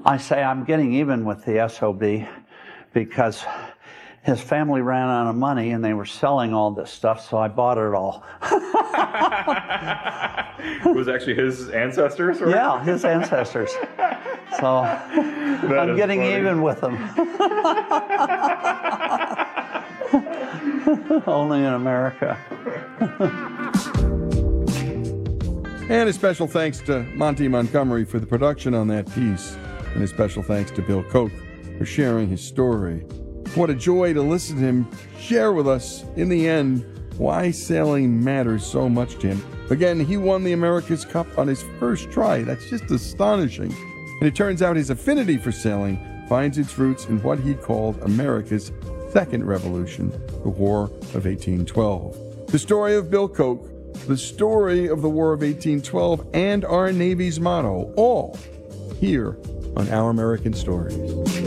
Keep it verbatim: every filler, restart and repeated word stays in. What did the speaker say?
I say I'm getting even with the S O B because his family ran out of money and they were selling all this stuff, so I bought it all. It was actually his ancestors? Or? Yeah, his ancestors. So I'm getting funny. even with them. Only in America. And a special thanks to Monty Montgomery for the production on that piece. And a special thanks to Bill Koch for sharing his story. What a joy to listen to him share with us, in the end, why sailing matters so much to him. Again, he won the America's Cup on his first try. That's just astonishing. And it turns out his affinity for sailing finds its roots in what he called America's second revolution, the War of eighteen twelve. The story of Bill Koch, the story of the War of eighteen twelve, and our Navy's motto, all here on Our American Stories.